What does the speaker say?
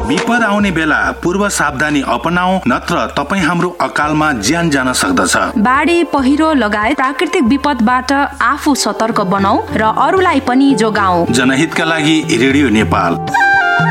विपद आउने बेला पूर्व सावधानी अपनाऊ, नत्र तपाई हाम्रो अकालमा ज्यान जान सक्दछ। बाढी, पहिरो लगायत प्राकृतिक विपदबाट आफू सतर्क बनाऊ र अरूलाई पनि जोगाऊ। जनहितका लागि रेडियो नेपाल।